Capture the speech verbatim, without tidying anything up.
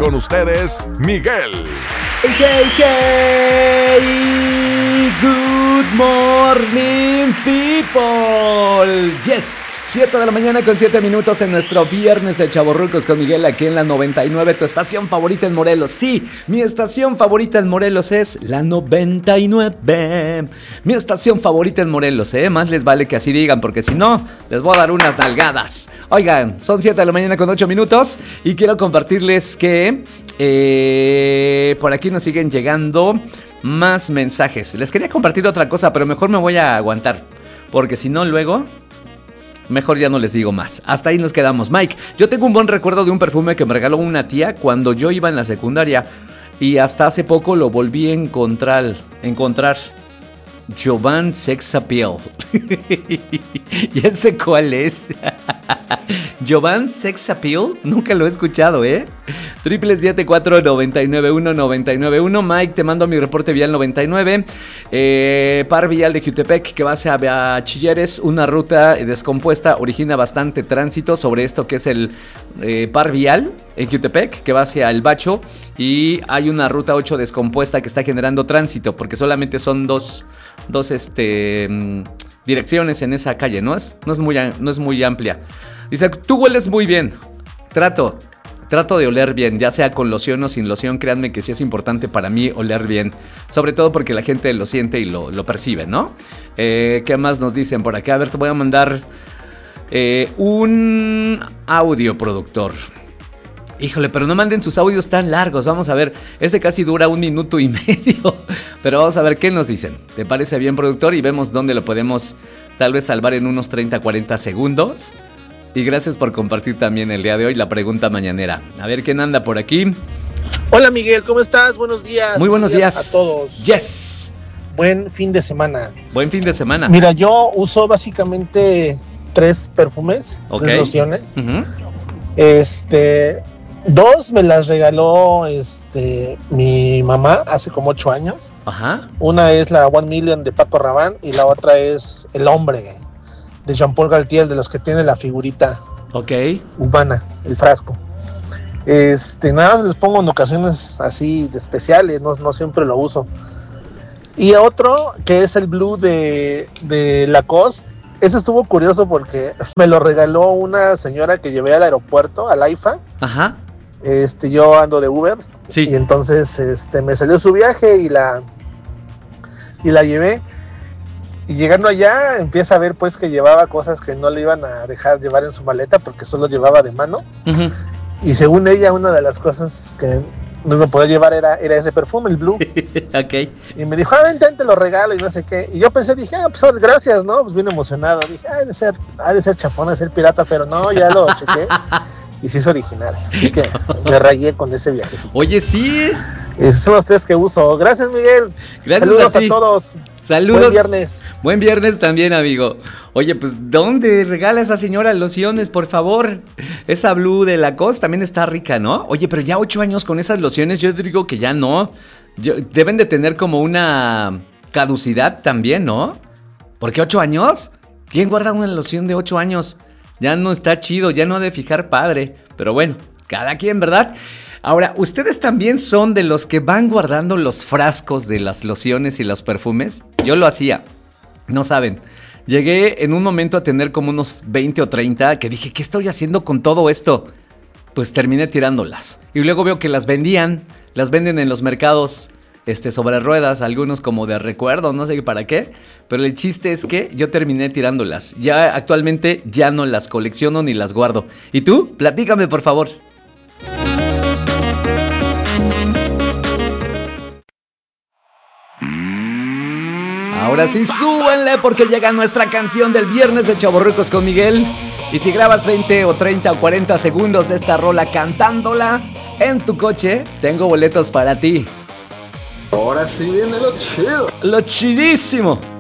Con ustedes, Miguel. Hey, hey, hey. Good morning, people. Yes. siete de la mañana con siete minutos en nuestro viernes de Chavorrucos con Miguel aquí en la noventa y nueve, tu estación favorita en Morelos. Sí, mi estación favorita en Morelos es la noventa y nueve. Mi estación favorita en Morelos, ¿eh? Más les vale que así digan, porque si no, les voy a dar unas nalgadas. Oigan, son siete de la mañana con ocho minutos y quiero compartirles que eh, por aquí nos siguen llegando más mensajes. Les quería compartir otra cosa, pero mejor me voy a aguantar, porque si no luego... mejor ya no les digo más. Hasta ahí nos quedamos. Mike, yo tengo un buen recuerdo de un perfume que me regaló una tía cuando yo iba en la secundaria. Y hasta hace poco lo volví a encontrar. Encontrar. Jovan Sex Appeal. Ya sé cuál es. Jovan Sex Appeal. Nunca lo he escuchado, ¿eh? Triple siete cuatro noventa y nueve uno noventa y nueve uno. Mike, te mando mi reporte vial noventa y nueve. Eh, par vial de Jutepec que va hacia Bachilleres. Una ruta descompuesta origina bastante tránsito sobre esto que es el eh, par vial en Jutepec que va hacia el Bacho. Y hay una ruta ocho descompuesta que está generando tránsito porque solamente son dos, dos este, direcciones en esa calle, ¿no? Es, no, es muy, no es muy amplia. Dice, tú hueles muy bien. Trato, trato de oler bien, ya sea con loción o sin loción. Créanme que sí es importante para mí oler bien. Sobre todo porque la gente lo siente y lo, lo percibe, ¿no? Eh, ¿Qué más nos dicen por acá? A ver, te voy a mandar eh, un audio, productor. Híjole, pero no manden sus audios tan largos. Vamos a ver, este casi dura un minuto y medio. Pero vamos a ver qué nos dicen. ¿Te parece bien, productor? Y vemos dónde lo podemos tal vez salvar en unos treinta a cuarenta segundos. Y gracias por compartir también el día de hoy la pregunta mañanera. A ver quién anda por aquí. Hola Miguel, ¿cómo estás? Buenos días. Muy buenos días. días a todos. Yes. Buen fin de semana. Buen fin de semana. Mira, yo uso básicamente tres perfumes, okay. tres lociones. Uh-huh. Este, dos me las regaló este mi mamá hace como ocho años. Ajá. Una es la One Million de Paco Rabanne y la otra es El Hombre de Jean-Paul Gaultier, de los que tiene la figurita okay. humana, el frasco. Este, nada, les pongo en ocasiones así de especiales, no, no siempre lo uso. Y otro, que es el Blue de, de Lacoste. Ese estuvo curioso porque me lo regaló una señora que llevé al aeropuerto, al AIFA. Ajá. Este, yo ando de Uber. Sí. Y entonces este, me salió su viaje y la, y la llevé. Y llegando allá, empieza a ver pues que llevaba cosas que no le iban a dejar llevar en su maleta porque solo llevaba de mano. Uh-huh. Y según ella, una de las cosas que no me podía llevar era, era ese perfume, el Blue. Okay. Y me dijo, ah, vente, te lo regalo y no sé qué. Y yo pensé, dije, ah, pues gracias, ¿no? Pues bien emocionado. Dije, ah, ha de ser, ha de ser chafón, ha de ser pirata, pero no, ya lo chequé. Y sí es original. Así que me rayé con ese viaje. Oye, sí. Esos son los tres que uso. Gracias, Miguel. Gracias. Saludos a, a todos. Saludos. Buen viernes. Buen viernes también, amigo. Oye, pues, ¿dónde regala esa señora lociones, por favor? Esa Blue de Lacoste también está rica, ¿no? Oye, pero ya ocho años con esas lociones, yo digo que ya no. Yo, deben de tener como una caducidad también, ¿no? ¿Por qué ocho años? ¿Quién guarda una loción de ocho años? Ya no está chido, ya no ha de fijar padre. Pero bueno, cada quien, ¿verdad? Ahora, ¿ustedes también son de los que van guardando los frascos de las lociones y los perfumes? Yo lo hacía, no saben. Llegué en un momento a tener como unos veinte o treinta que dije, ¿qué estoy haciendo con todo esto? Pues terminé tirándolas. Y luego veo que las vendían, las venden en los mercados este, sobre ruedas, algunos como de recuerdo, no sé para qué. Pero el chiste es que yo terminé tirándolas. Ya actualmente ya no las colecciono ni las guardo. ¿Y tú? Platícame, por favor. Ahora sí, súbanle porque llega nuestra canción del viernes de Chavorrucos con Miguel. Y si grabas veinte o treinta o cuarenta segundos de esta rola cantándola en tu coche, tengo boletos para ti. Ahora sí viene lo chido. Lo chidísimo.